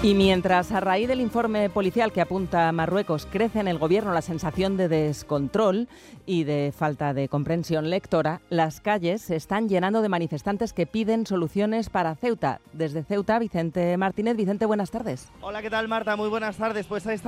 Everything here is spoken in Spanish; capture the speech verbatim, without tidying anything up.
Y mientras, a raíz del informe policial que apunta a Marruecos, crece en el gobierno la sensación de descontrol y de falta de comprensión lectora, las calles se están llenando de manifestantes que piden soluciones para Ceuta. Desde Ceuta, Vicente Martínez. Vicente, buenas tardes. Hola, ¿qué tal, Marta? Muy buenas tardes. Pues a esta